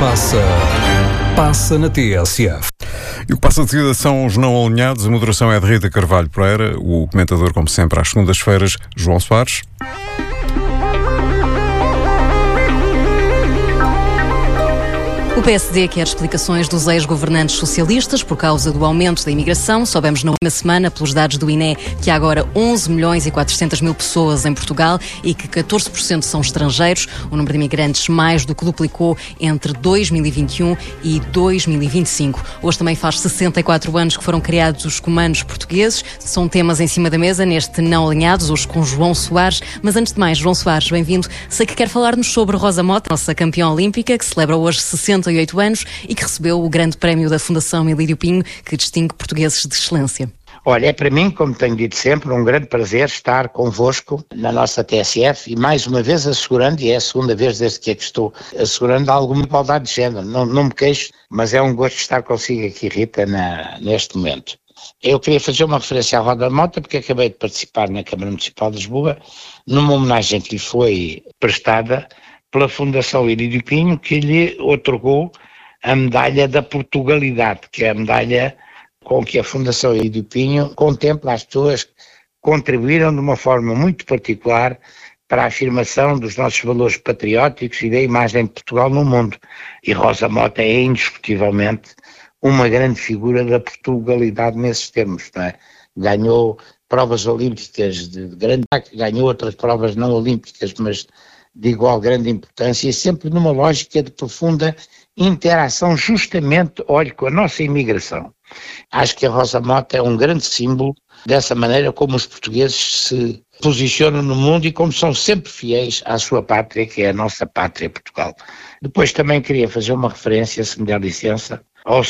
Passa na TSF. E o que passa de seguida são os não alinhados. A moderação é de Rita Carvalho Pereira. O comentador, como sempre, às segundas-feiras, João Soares. O PSD quer explicações dos ex-governantes socialistas por causa do aumento da imigração. Soubemos na última semana, pelos dados do INE, que há agora 11 milhões e 400 mil pessoas em Portugal e que 14% são estrangeiros. O número de imigrantes mais do que duplicou entre 2021 e 2025. Hoje também faz 64 anos que foram criados os comandos portugueses. São temas em cima da mesa neste Não Alinhados, hoje com João Soares. Mas antes de mais, João Soares, bem-vindo. Sei que quer falar-nos sobre Rosa Mota, nossa campeã olímpica, que celebra hoje 68 anos e que recebeu o grande prémio da Fundação Emílio Pinho, que distingue portugueses de excelência. Olha, é para mim, como tenho dito sempre, um grande prazer estar convosco na nossa TSF e mais uma vez assegurando, e é a segunda vez desde que aqui estou, assegurando alguma igualdade de género. Não me queixo, mas é um gosto estar consigo aqui, Rita, neste momento. Eu queria fazer uma referência à Rosa Mota, porque acabei de participar na Câmara Municipal de Lisboa, numa homenagem que lhe foi prestada pela Fundação Emílio Pinho, que lhe outorgou a medalha da Portugalidade, que é a medalha com que a Fundação Emílio Pinho contempla as pessoas que contribuíram de uma forma muito particular para a afirmação dos nossos valores patrióticos e da imagem de Portugal no mundo. E Rosa Mota é indiscutivelmente uma grande figura da Portugalidade nesses termos, não é? Ganhou provas olímpicas de grande impacto, ganhou outras provas não olímpicas, mas de igual grande importância e sempre numa lógica de profunda interação justamente, olhe, com a nossa imigração. Acho que a Rosa Mota é um grande símbolo dessa maneira como os portugueses se posicionam no mundo e como são sempre fiéis à sua pátria, que é a nossa pátria, Portugal. Depois também queria fazer uma referência, se me der licença, ao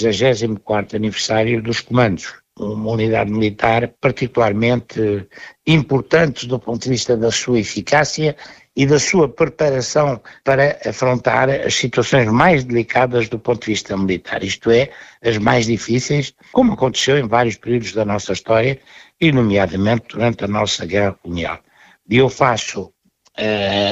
64º aniversário dos comandos, uma unidade militar particularmente importante do ponto de vista da sua eficácia e da sua preparação para afrontar as situações mais delicadas do ponto de vista militar, isto é, as mais difíceis, como aconteceu em vários períodos da nossa história, e nomeadamente durante a nossa guerra colonial. E eu faço